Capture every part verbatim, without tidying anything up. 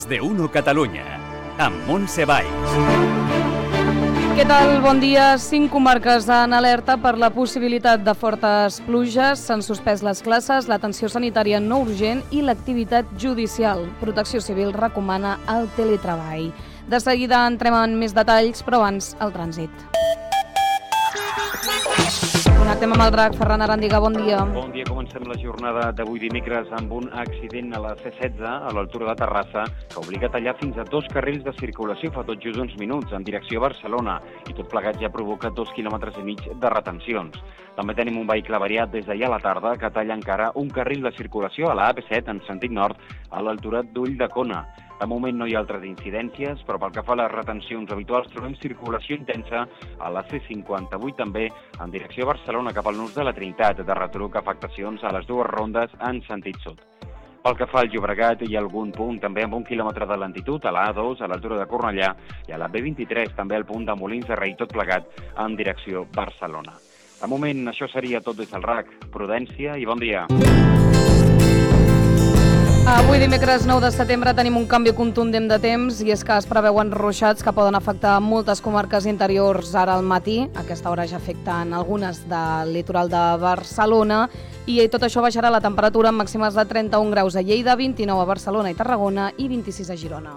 de UNO Catalunya, amb Montse Valls. Què tal? Bon dia. Cinc comarques en alerta per la possibilitat de fortes pluges. S'han suspès les classes, l'atenció sanitària no urgent i l'activitat judicial. Protecció Civil recomana el teletreball. De seguida entrem en més detalls, però abans el trànsit. Connectem amb el R A C. Ferran Arandiga, bon dia. Bon dia. Comencem la jornada d'avui dimecres amb un accident a la C setze a l'altura de Terrassa que obliga a tallar fins a dos carrils de circulació fa tot just uns minuts en direcció a Barcelona i tot plegat ja provoca dos quilòmetres i mig de retencions. També tenim un vehicle variat des d'ahir a la tarda que talla encara un carril de circulació a la A P set en sentit nord a l'altura d'Ulldecona. De moment no hi ha altres incidències, però pel que fa a les retencions habituals trobem circulació intensa a la C cinquanta-vuit també en direcció a Barcelona cap al nus de la Trinitat, de retruc afectacions a les dues rondes en sentit sud. Pel que fa al Llobregat, hi ha algun punt també amb un quilòmetre de lentitud a la A dos a l'altura de Cornellà i a la B vint-i-tres també al punt de Molins de Rei, tot plegat en direcció Barcelona. De moment això seria tot des del R A C. Prudència i bon dia. Avui, dimecres nou de setembre, tenim un canvi contundent de temps i és que es preveuen ruixats que poden afectar moltes comarques interiors ara al matí. A aquesta hora ja afecten algunes del litoral de Barcelona i tot això baixarà la temperatura amb màximes de trenta-un graus a Lleida, vint-i-nou a Barcelona i Tarragona i vint-i-sis a Girona.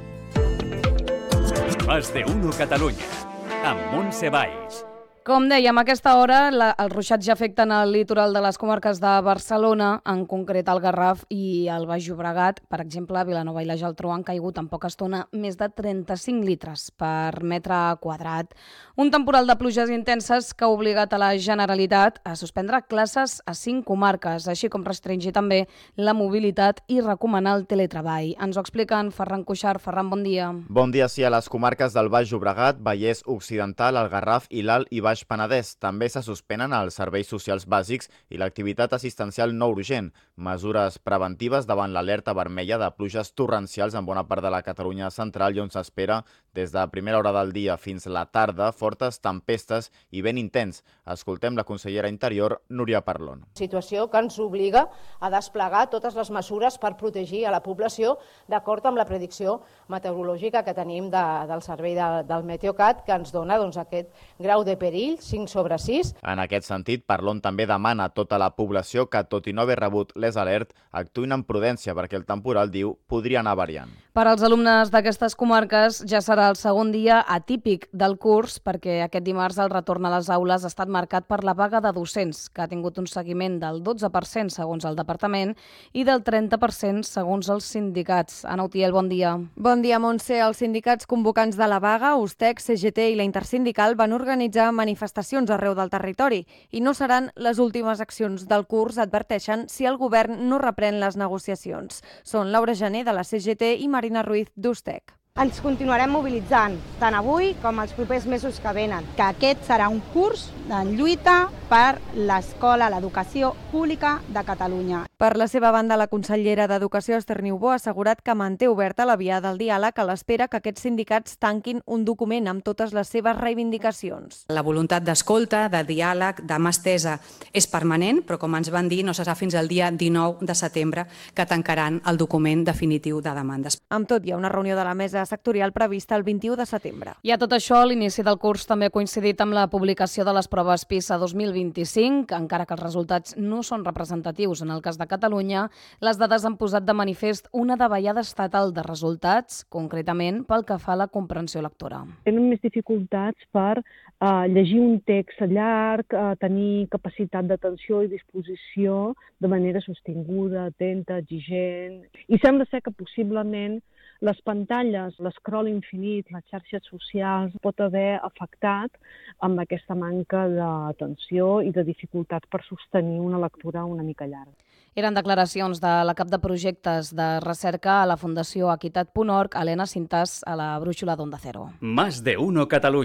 Más de UNO Catalunya, amb Montse Valls. Com dèiem, a aquesta hora la, els ruixats ja afecten el litoral de les comarques de Barcelona, en concret el Garraf i el Baix Llobregat. Per exemple, a Vilanova i la Geltrú han caigut en poca estona més de trenta-cinc litres per metre quadrat. Un temporal de pluges intenses que ha obligat a la Generalitat a suspendre classes a cinc comarques, així com restringir també la mobilitat i recomanar el teletreball. Ens ho expliquen Ferran Cuixart. Ferran, bon dia. Bon dia, sí, a les comarques del Baix Llobregat, Vallès Occidental, el Garraf i l'Alt i Baix Penedès. També se suspenen els serveis socials bàsics i l'activitat assistencial no urgent, mesures preventives davant l'alerta vermella de pluges torrencials en bona part de la Catalunya central i on s'espera des de primera hora del dia fins la tarda fortes tempestes i vent intens. Escoltem la consellera Interior, Núria Parlon. Situació que ens obliga a desplegar totes les mesures per protegir a la població d'acord amb la predicció meteorològica que tenim de, del servei de, del Meteocat, que ens dona doncs, aquest grau de perill cinc sobre sis. En aquest sentit, Parlon també demana a tota la població que, tot i no haver rebut les alert, actuïn amb prudència perquè el temporal, diu, podria anar variant. Per als alumnes d'aquestes comarques ja serà el segon dia atípic del curs perquè aquest dimarts el retorn a les aules ha estat marcat per la vaga de docents, que ha tingut un seguiment del dotze per cent segons el departament i del trenta per cent segons els sindicats. Ana Utiel, bon dia. Bon dia, Montse. Els sindicats convocants de la vaga, USTEC, C G T i la Intersindical van organitzar manifestacions arreu del territori i no seran les últimes accions del curs, adverteixen, si el govern no reprèn les negociacions. Són Laura Gené, de la C G T, i Marina Ruiz, d'USTEC. Ens continuarem mobilitzant, tant avui com els propers mesos que venen, que aquest serà un curs en lluita per l'escola, l'educació pública de Catalunya. Per la seva banda, la consellera d'Educació, Esther Niubó, ha assegurat que manté oberta la via del diàleg a l'espera que aquests sindicats tanquin un document amb totes les seves reivindicacions. La voluntat d'escolta, de diàleg, de mà estesa és permanent, però com ens van dir, no serà fins al dia dinou de setembre que tancaran el document definitiu de demandes. Amb tot, hi ha una reunió de la mesa sectorial prevista el vint-i-u de setembre. I a tot això, l'inici del curs també ha coincidit amb la publicació de les proves PISA dos mil vint-i-cinc, encara que els resultats no són representatius en el cas de Catalunya, les dades han posat de manifest una davallada estatal de resultats, concretament pel que fa a la comprensió lectora. Tenen més dificultats per uh, llegir un text llarg, uh, tenir capacitat d'atenció i disposició de manera sostinguda, atenta, exigent. I sembla ser que possiblement les pantalles, l'escroll infinit, les xarxes socials, pot haver afectat amb aquesta manca d'atenció i de dificultat per sostenir una lectura una mica llarga. Eren declaracions de la cap de projectes de recerca a la Fundació Equitat punt org, Helena Cintas, a la Brúixola d'Onda Cero. Más de UNO Catalunya,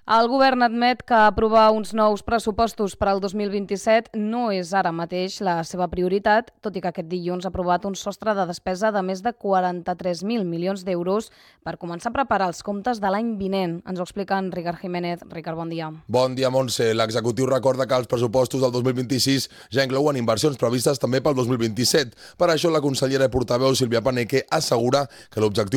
El govern admet que aprovar uns nous pressupostos per al dos mil vint-i-set no és ara mateix la seva prioritat, tot i que aquest dilluns ha aprovat un sostre de despesa de més de quaranta-tres mil milions d'euros per començar a preparar els comptes de l'any vinent. Ens ho explica en Ricard Jiménez. Ricard, bon dia. Bon dia, Montse. L'executiu recorda que els pressupostos del dos mil vint-i-sis ja inclouen inversions previstes també pel dos mil vint-i-set. Per això, la consellera i portaveu Sílvia Paneque assegura que l'objectiu